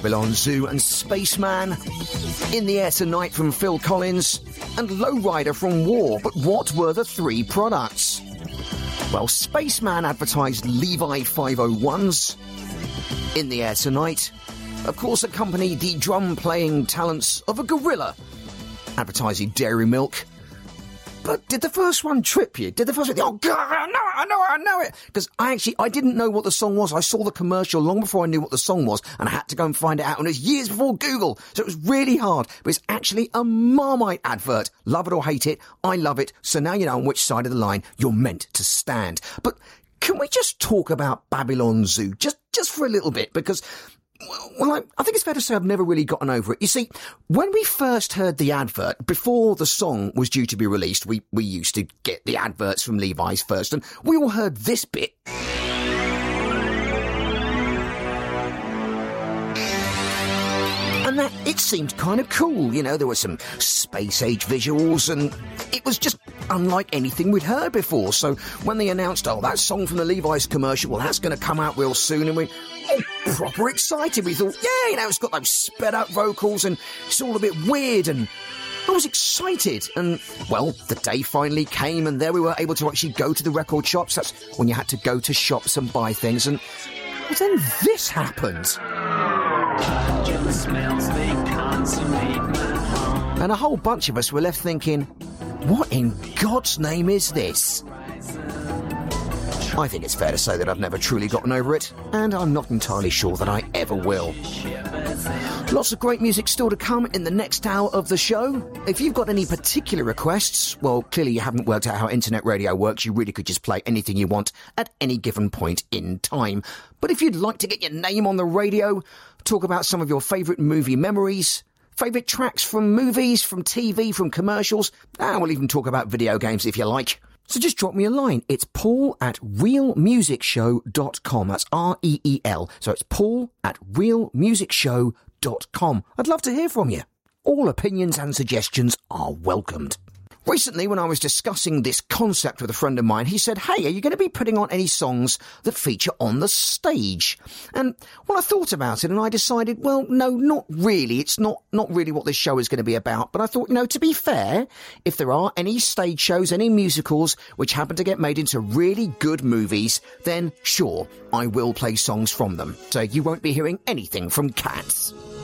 Babylon Zoo and Spaceman, In the Air Tonight from Phil Collins, and Lowrider from War. But what were the three products? Well, Spaceman advertised Levi 501s. In the Air Tonight, of course, accompanied the drum-playing talents of a gorilla, advertising Dairy Milk. But did the first one trip you? Did the first one... Oh, God, I know it! Because I didn't know what the song was. I saw the commercial long before I knew what the song was, and I had to go and find it out, and it was years before Google, so it was really hard. But it's actually a Marmite advert. Love it or hate it, I love it, so now you know on which side of the line you're meant to stand. But can we just talk about Babylon Zoo, just for a little bit? Because... well, I think it's fair to say I've never really gotten over it. You see, when we first heard the advert, before the song was due to be released, we used to get the adverts from Levi's first, and we all heard this bit. And that, it seemed kind of cool, you know, there were some space-age visuals, and it was just unlike anything we'd heard before. So when they announced, oh, that song from the Levi's commercial, well, that's going to come out real soon, and we proper excited. We thought, yeah, you know, it's got those sped-up vocals, and it's all a bit weird, and I was excited. And, well, the day finally came, and there we were able to actually go to the record shops. That's when you had to go to shops and buy things, and then this happened. And a whole bunch of us were left thinking, what in God's name is this? I think it's fair to say that I've never truly gotten over it, and I'm not entirely sure that I ever will. Lots of great music still to come in the next hour of the show. If you've got any particular requests, well, clearly you haven't worked out how internet radio works. You really could just play anything you want at any given point in time. But if you'd like to get your name on the radio, talk about some of your favourite movie memories, favourite tracks from movies, from TV, from commercials, and we'll even talk about video games if you like. So just drop me a line. It's paul@realmusicshow.com. That's REEL. So it's paul@realmusicshow.com. I'd love to hear from you. All opinions and suggestions are welcomed. Recently, when I was discussing this concept with a friend of mine, he said, hey, are you going to be putting on any songs that feature on the stage? And, well, I thought about it and I decided, well, no, not really. It's not really what this show is going to be about. But I thought, to be fair, if there are any stage shows, any musicals which happen to get made into really good movies, then sure, I will play songs from them. So you won't be hearing anything from Cats.